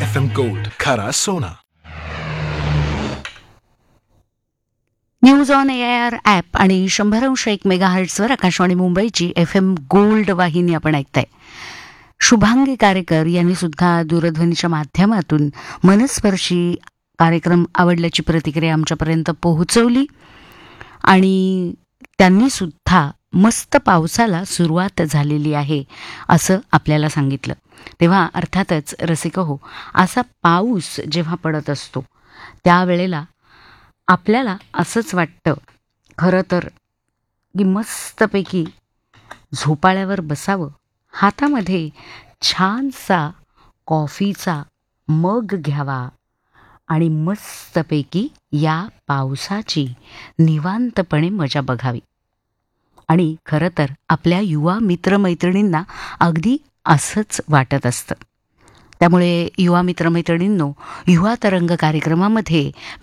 FM Gold, खरा सोना. News on AIR app आणि 100.1 मेगाहर्ट्झवर आकाशवाणी मुंबईची FM गोल्ड वाहिनी आपण ऐकताय. शुभांगी कारेकर यांनी सुद्धा दूरध्वनीच्या माध्यमातून मनस्पर्शी कार्यक्रम आवडल्याची प्रतिक्रिया आमच्यापर्यंत पोहोचवली आणि त्यांनी सुद्धा मस्त पावसाला सुरुवात झालेली आहे असं आपल्याला सांगितलं. तेव्हा अर्थातच रसिक हो, असा पाऊस जेव्हा पडत असतो त्यावेळेला आपल्याला असंच वाटतं खरं तर की मस्तपैकी झोपाळ्यावर बसावं, हातामध्ये छानसा कॉफीचा मग घ्यावा आणि मस्तपैकी या पावसाची निवांतपणे मजा बघावी. आणि खरं तर आपल्या युवा मित्रमैत्रिणींना अगदी असंच वाटत असतं. त्यामुळे युवा मित्रमैत्रिणींनो, युवा तरंग कार्यक्रमामध्ये